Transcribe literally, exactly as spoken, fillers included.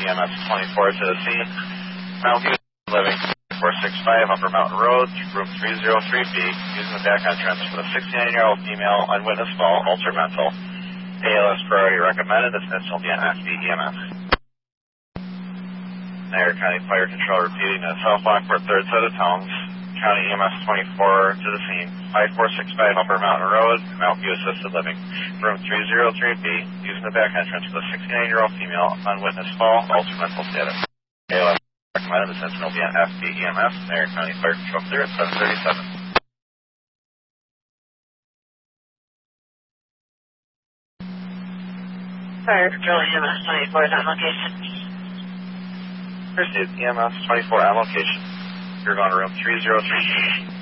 E M S twenty-four to the scene. Mount View Living, four sixty-five Upper Mountain Road, room three oh three B, using the back entrance for the sixty-nine-year-old female on witness fall, ultra mental. A L S priority recommended. This incident will be on F B E M S. Niagara County Fire Control repeating to South Lockport, third set of tones. County E M S twenty-four to the scene. five four six five Upper Mountain Road, Mount View Assisted Living. Room three oh three B, using the back entrance for the sixty-nine-year-old female on witness fall, ultra mental status. A L S recommended. This incident will be on F B E M S. Niagara County Fire Control clear at seven thirty-seven. Fire Control E M S twenty-four is on location. Proceed E M S twenty-four on location. You're going to room three oh three B.